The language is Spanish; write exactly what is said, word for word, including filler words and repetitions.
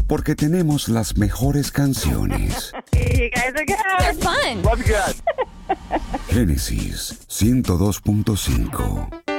porque tenemos las mejores canciones. You guys are good. They're fun. Love you guys. Génesis ciento dos punto cinco.